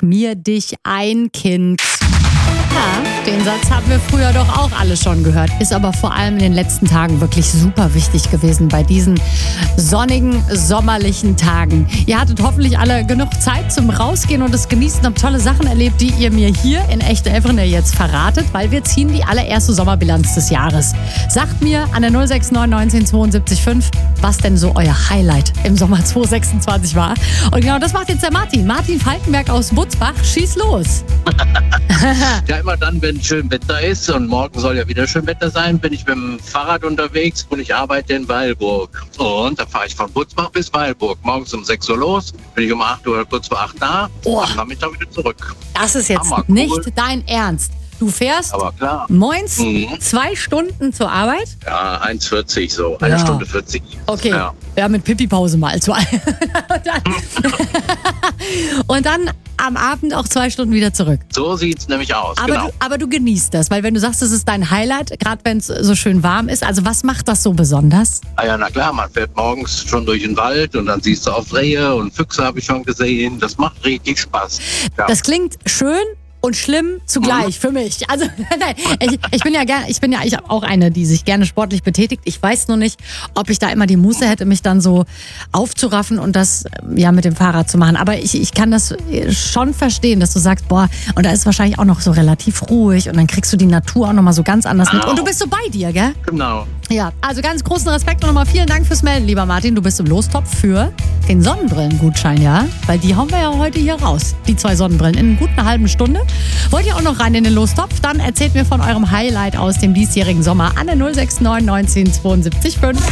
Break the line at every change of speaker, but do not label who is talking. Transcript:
schmier dich ein, Kind. Ja, den Satz haben wir früher doch auch alle schon gehört. Ist aber vor allem in den letzten Tagen wirklich super wichtig gewesen bei diesen sonnigen, sommerlichen Tagen. Ihr hattet hoffentlich alle genug Zeit zum Rausgehen und das Genießen, habt tolle Sachen erlebt, die ihr mir hier in Echte Elfriede jetzt verratet, weil wir ziehen die allererste Sommerbilanz des Jahres. Sagt mir an der 069 1972 5, was denn so euer Highlight im Sommer 2026 war. Und genau das macht jetzt der Martin. Martin Falkenberg aus Butzbach. Schieß los.
Ja, immer dann, wenn schön Wetter ist und morgen soll ja wieder schön Wetter sein, bin ich mit dem Fahrrad unterwegs und ich arbeite in Weilburg. Und da fahre ich von Butzbach bis Weilburg. Morgens um 6 Uhr los, bin ich um 8 Uhr, kurz vor 8 da und am Nachmittag wieder zurück.
Das ist jetzt
Hammer,
nicht
cool.
dein Ernst. Du fährst
Aber klar.
moins 2 Stunden zur Arbeit?
Ja, 1,40 so, eine
Ja.
Stunde 40.
Okay, ja, mit Pipi-Pause mal. Und dann am Abend auch 2 Stunden wieder zurück.
So sieht's nämlich aus, genau.
Aber du genießt das, weil wenn du sagst, das ist dein Highlight, gerade wenn es so schön warm ist, also was macht das so besonders?
Ah ja, na klar, man fährt morgens schon durch den Wald und dann siehst du auch Rehe und Füchse habe ich schon gesehen. Das macht richtig Spaß. Ja.
Das klingt schön und schlimm zugleich für mich. Also nein, ich bin ja auch eine, die sich gerne sportlich betätigt. Ich weiß nur nicht, ob ich da immer die Muße hätte, mich dann so aufzuraffen und das ja mit dem Fahrrad zu machen. Aber ich kann das schon verstehen, dass du sagst, boah, und da ist wahrscheinlich auch noch so relativ ruhig und dann kriegst du die Natur auch nochmal so ganz anders mit. Und du bist so bei dir, gell?
Genau.
Ja, also ganz großen Respekt und nochmal vielen Dank fürs Melden, lieber Martin. Du bist im Lostopf für den Sonnenbrillengutschein, ja? Weil die hauen wir ja heute hier raus. Die 2 Sonnenbrillen in gut einer halben Stunde. Wollt ihr auch noch rein in den Lostopf? Dann erzählt mir von eurem Highlight aus dem diesjährigen Sommer an der 069 1972 5.